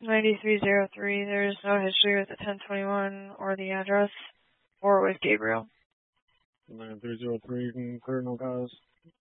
9303. There's no history with the 1021 or the address or with Gabriel. 9303, can clear no cause.